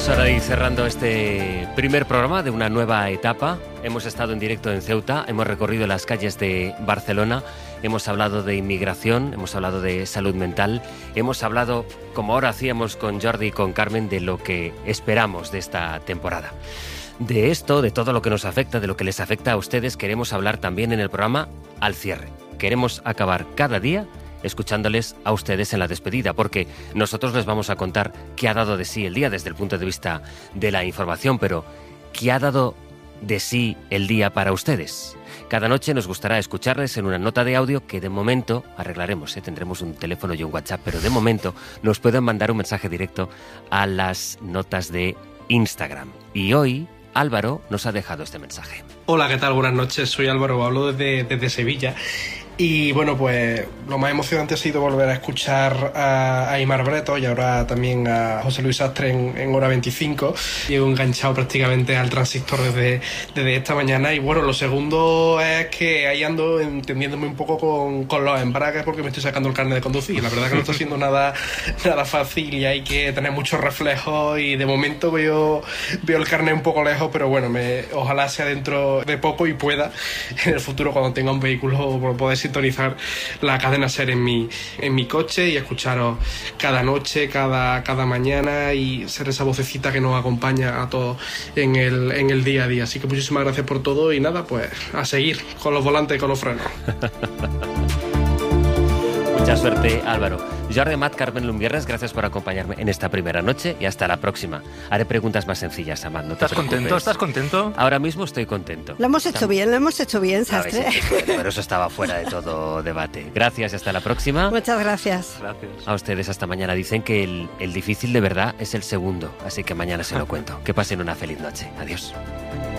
Es hora de ir cerrando este primer programa de una nueva etapa. Hemos estado en directo en Ceuta, hemos recorrido las calles de Barcelona, hemos hablado de inmigración, hemos hablado de salud mental, hemos hablado, como ahora hacíamos con Jordi y con Carmen, de lo que esperamos de esta temporada. De esto, de todo lo que nos afecta, de lo que les afecta a ustedes, queremos hablar también en el programa al cierre. Queremos acabar cada día escuchándoles a ustedes en la despedida, porque nosotros les vamos a contar qué ha dado de sí el día desde el punto de vista de la información, pero ¿qué ha dado de sí el día para ustedes? Cada noche nos gustará escucharles en una nota de audio que de momento arreglaremos, tendremos un teléfono y un WhatsApp, pero de momento nos pueden mandar un mensaje directo a las notas de Instagram. Y hoy Álvaro nos ha dejado este mensaje. Hola, ¿qué tal? Buenas noches, soy Álvaro, hablo desde Sevilla. Y bueno, pues lo más emocionante ha sido volver a escuchar a Aimar Breto y ahora también a José Luis Sastre en Hora 25. Llevo enganchado prácticamente al transistor desde esta mañana. Y bueno, lo segundo es que ahí ando entendiéndome un poco con los embragues porque me estoy sacando el carnet de conducir. La verdad que no está siendo nada fácil y hay que tener muchos reflejos y de momento veo el carnet un poco lejos, pero bueno, ojalá sea dentro de poco y pueda en el futuro, cuando tenga un vehículo, poder sintonizar la cadena SER en mi coche y escucharos cada noche, cada mañana y ser esa vocecita que nos acompaña a todos en el día a día. Así que muchísimas gracias por todo y nada, pues a seguir con los volantes y con los frenos. Mucha suerte, Álvaro. Jordi Amat, Carmen Lumbierres, gracias por acompañarme en esta primera noche y hasta la próxima. Haré preguntas más sencillas, Amat, no te preocupes. ¿Estás contento? Ahora mismo estoy contento. Lo hemos hecho bien, Sastre. Pero eso estaba fuera de todo debate. Gracias y hasta la próxima. Muchas gracias. A ustedes hasta mañana. Dicen que el difícil de verdad es el segundo, así que mañana se lo cuento. Que pasen una feliz noche. Adiós.